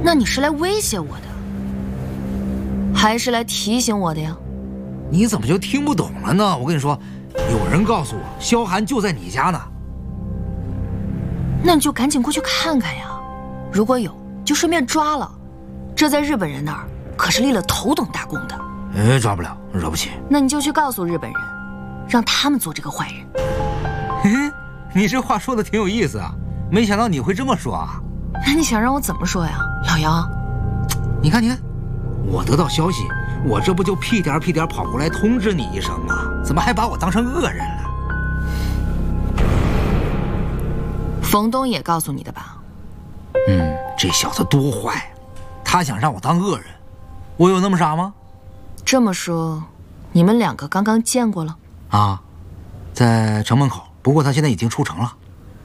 那你是来威胁我的，还是来提醒我的呀？ 你怎么就听不懂了呢？我跟你说，有人告诉我，萧寒就在你家呢。 那你就赶紧过去看看呀，如果有，就顺便抓了。这在日本人那儿可是立了头等大功的。 抓不了，惹不起。 那你就去告诉日本人，让他们做这个坏人。 你这话说的挺有意思啊，没想到你会这么说啊。 那你想让我怎么说呀，老杨？ 你看，我得到消息，我这不就屁颠屁颠跑过来通知你一声吗？怎么还把我当成恶人了？ 冯东也告诉你的吧？ 这小子多坏，他想让我当恶人，我有那么傻吗？ 这么说，你们两个刚刚见过了？ 啊，在城门口，不过他现在已经出城了。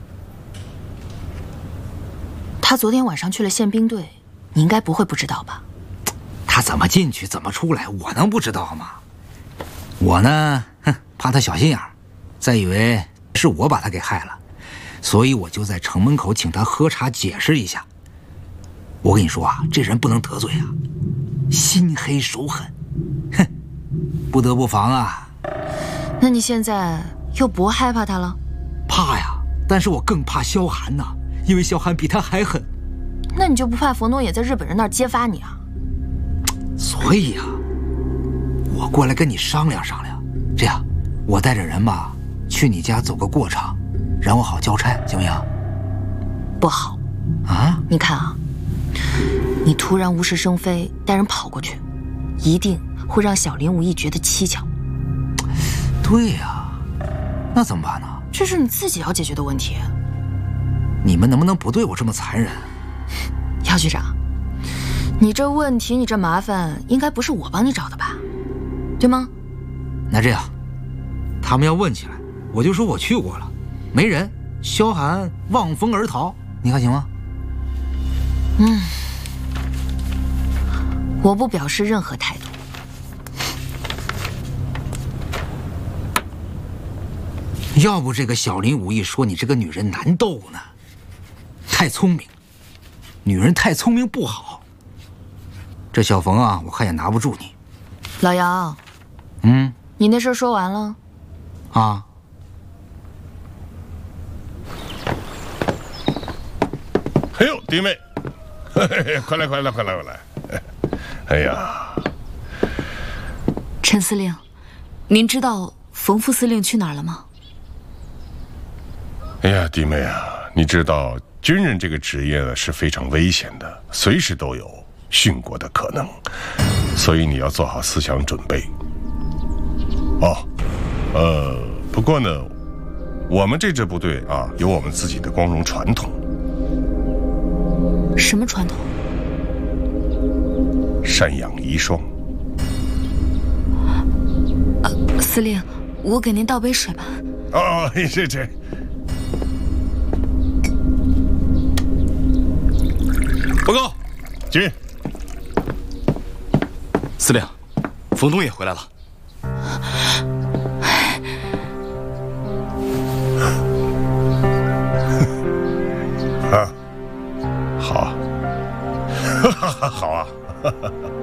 他昨天晚上去了宪兵队，你应该不会不知道吧？ 他怎么进去怎么出来，我能不知道吗？我呢，怕他小心眼儿，再以为是我把他给害了，所以我就在城门口请他喝茶解释一下。我跟你说啊，这人不能得罪啊，心黑手狠，不得不防啊。 那你现在又不害怕他了？ 怕呀，但是我更怕萧寒呐，因为萧寒比他还狠。 那你就不怕冯东也在日本人那儿揭发你啊？ 所以啊，我过来跟你商量商量，这样我带着人吧去你家走个过场，让我好交差，行不行？ 不好啊！ 你看啊，你突然无事生非带人跑过去，一定会让小林武艺觉得蹊跷。 对呀，那怎么办呢？ 这是你自己要解决的问题。 你们能不能不对我这么残忍？ 姚局长，你这问题，你这麻烦，应该不是我帮你找的吧？对吗？ 那这样，他们要问起来，我就说我去过了，没人，萧寒望风而逃，你看行吗？ 我不表示任何态度。 要不这个小林武艺说你这个女人难斗呢，太聪明，女人太聪明不好。这小冯啊，我看也拿不住你。 老杨，你那事儿说完了？ 啊。 哎呦，弟妹，快来！哎呀， 陈司令，您知道冯副司令去哪儿了吗？ 哎呀，弟妹啊，你知道军人这个职业呢是非常危险的，随时都有殉国的可能，所以你要做好思想准备。不过呢，我们这支部队啊，有我们自己的光荣传统。 什么传统？ 赡养遗孀。 司令，我给您倒杯水吧。 这。 报告， 进。 司令，冯东也回来了。 好，好啊。